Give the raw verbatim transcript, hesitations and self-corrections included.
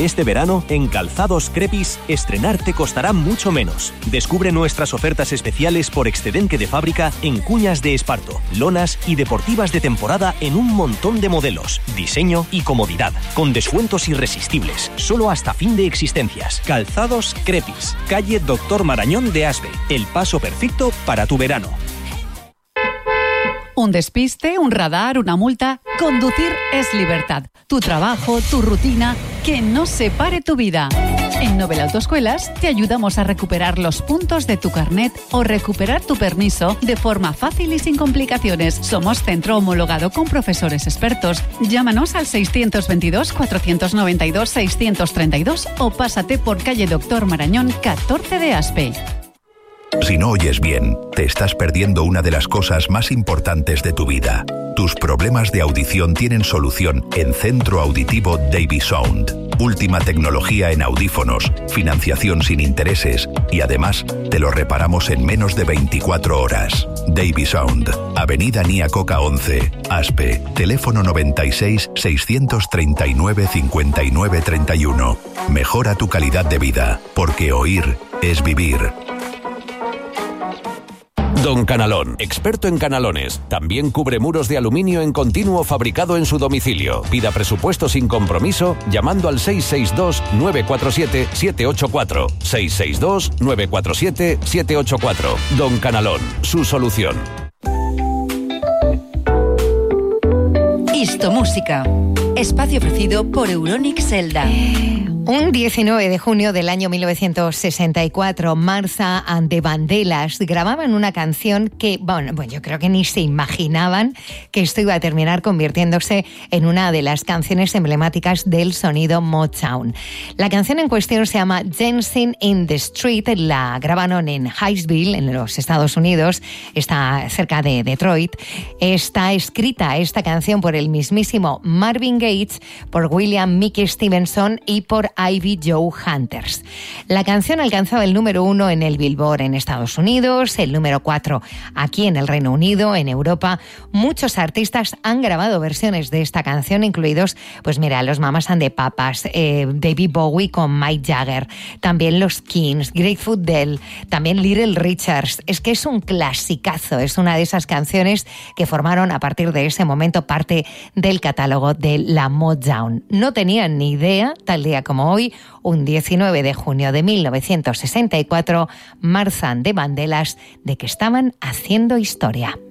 Este verano, en Calzados Crepis, estrenar te costará mucho menos. Descubre nuestras ofertas especiales por excedente de fábrica en cuñas de esparto, lonas y deportivas de temporada en un montón de modelos, diseño y comodidad, con descuentos irresistibles, solo hasta fin de existencias. Calzados Crepis, calle Doctor Marañón de Aspe, el paso perfecto para tu verano. Un despiste, un radar, una multa. Conducir es libertad. Tu trabajo, tu rutina, que no separe tu vida. En Nobel Autoescuelas te ayudamos a recuperar los puntos de tu carnet o recuperar tu permiso de forma fácil y sin complicaciones. Somos centro homologado con profesores expertos. Llámanos al seiscientos veintidós, cuatrocientos noventa y dos, seiscientos treinta y dos o pásate por calle Doctor Marañón catorce de Aspe. Si no oyes bien, te estás perdiendo una de las cosas más importantes de tu vida. Tus problemas de audición tienen solución en Centro Auditivo Davisound. Última tecnología en audífonos, financiación sin intereses y además te lo reparamos en menos de veinticuatro horas. Davisound, Avenida Nia Coca once, Aspe, teléfono noventa y seis, seiscientos treinta y nueve, cincuenta y nueve, treinta y uno. Mejora tu calidad de vida, porque oír es vivir. Don Canalón, experto en canalones. También cubre muros de aluminio en continuo fabricado en su domicilio. Pida presupuesto sin compromiso llamando al seis seis dos, nueve cuatro siete, siete ocho cuatro. seis seis dos, nueve cuatro siete, siete ocho cuatro. Don Canalón, su solución. Isto Música. Espacio ofrecido por Euronics Selda. Un diecinueve de junio del año mil novecientos sesenta y cuatro, Martha and the Vandellas grababan una canción que, bueno, bueno, yo creo que ni se imaginaban que esto iba a terminar convirtiéndose en una de las canciones emblemáticas del sonido Motown. La canción en cuestión se llama Dancing in the Street, la grabaron en Hinesville, en los Estados Unidos, está cerca de Detroit. Está escrita esta canción por el mismísimo Marvin Gaye, por William Mickey Stevenson y por Ivy Joe Hunters. La canción alcanzaba el número uno en el Billboard en Estados Unidos, el número cuatro aquí en el Reino Unido, en Europa. Muchos artistas han grabado versiones de esta canción, incluidos, pues mira, los Mamas and the Papas, eh, David Bowie con Mick Jagger, también los Kings, Grateful Dead, también Little Richards. Es que es un clasicazo, es una de esas canciones que formaron a partir de ese momento parte del catálogo de la Motown. No tenían ni idea, tal día como hoy, un diecinueve de junio de mil novecientos sesenta y cuatro, Martha and the Vandellas, de que estaban haciendo historia.